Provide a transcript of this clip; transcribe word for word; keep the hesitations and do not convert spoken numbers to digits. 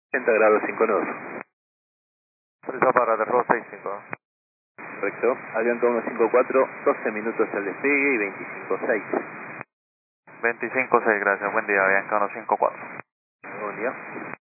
ochenta grados cinco nudos. Prisa para terror seis cinco. Correcto. Avianca ciento cincuenta y cuatro, doce minutos al despegue y veinticinco seis. veinticinco seis, gracias. Buen día, Avianca ciento cincuenta y cuatro. Buen día.